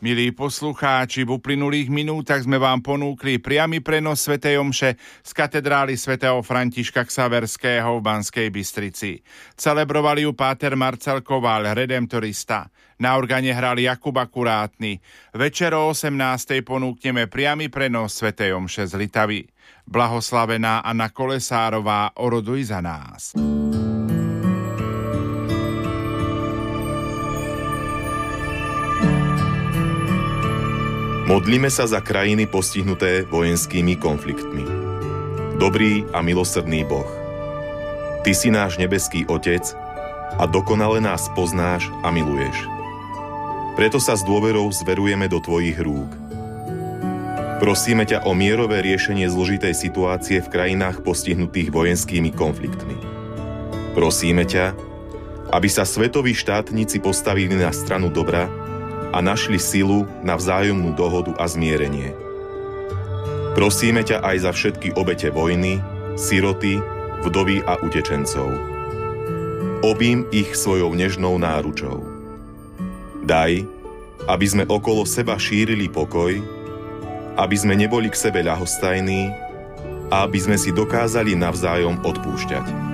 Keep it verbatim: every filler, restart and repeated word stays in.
Milí poslucháči, v uplynulých minútach sme vám ponúkli priamy prenos svätej omše z katedrály svätého Františka Xaverského v Banskej Bystrici. Celebrovali ju páter Marcel Koval, redemptorista. Na organe hral Jakub Akurátny. Večer o osemnástej ponúkneme priamy prenos svätej omše z Litavy. Blahoslavená Anna Kolesárová, oroduj za nás. Modlíme sa za krajiny postihnuté vojenskými konfliktmi. Dobrý a milosrdný Boh, Ty si náš nebeský Otec a dokonale nás poznáš a miluješ. Preto sa s dôverou zverujeme do Tvojich rúk. Prosíme ťa o mierové riešenie zložitej situácie v krajinách postihnutých vojenskými konfliktmi. Prosíme ťa, aby sa svetoví štátnici postavili na stranu dobra a našli silu na vzájomnú dohodu a zmierenie. Prosíme ťa aj za všetky obete vojny, siroty, vdovy a utečencov. Objím ich svojou nežnou náručou. Daj, aby sme okolo seba šírili pokoj, aby sme neboli k sebe ľahostajní a aby sme si dokázali navzájom odpúšťať.